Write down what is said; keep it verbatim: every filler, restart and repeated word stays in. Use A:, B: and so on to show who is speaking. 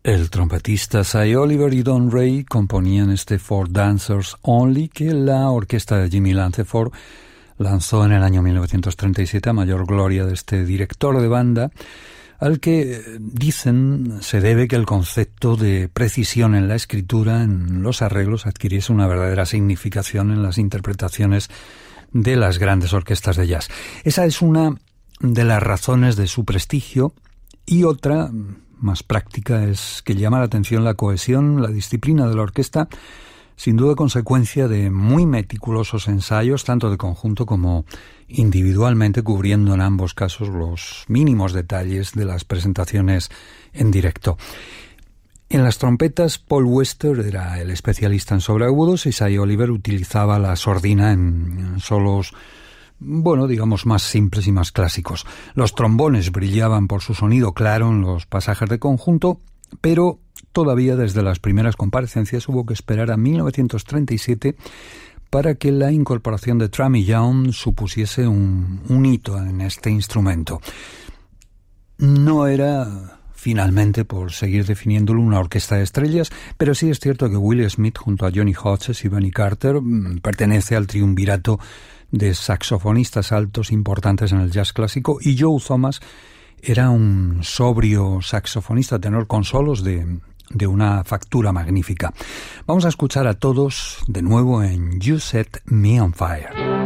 A: El trompetista Cy Oliver y Don Ray componían este For Dancers Only que la orquesta de Jimmy Lanceford lanzó en el año mil novecientos treinta y siete a mayor gloria de este director de banda, al que dicen se debe que el concepto de precisión en la escritura, en los arreglos, adquiriese una verdadera significación en las interpretaciones de las grandes orquestas de jazz. Esa es una de las razones de su prestigio, y otra más práctica es que llama la atención la cohesión, la disciplina de la orquesta, sin duda consecuencia de muy meticulosos ensayos, tanto de conjunto como individualmente, cubriendo en ambos casos los mínimos detalles de las presentaciones en directo. En las trompetas, Paul Wester era el especialista en sobreagudos y Cy Oliver utilizaba la sordina en solos, bueno, digamos, más simples y más clásicos. Los trombones brillaban por su sonido claro en los pasajes de conjunto, pero todavía desde las primeras comparecencias hubo que esperar a mil novecientos treinta y siete para que la incorporación de Trammy Young supusiese un, un hito en este instrumento. No era finalmente por seguir definiéndolo una orquesta de estrellas, pero sí es cierto que Willie Smith junto a Johnny Hodges y Benny Carter pertenece al triunvirato de saxofonistas altos importantes en el jazz clásico, y Joe Thomas era un sobrio saxofonista tenor con solos de, de una factura magnífica. Vamos a escuchar a todos de nuevo en You Set Me on Fire.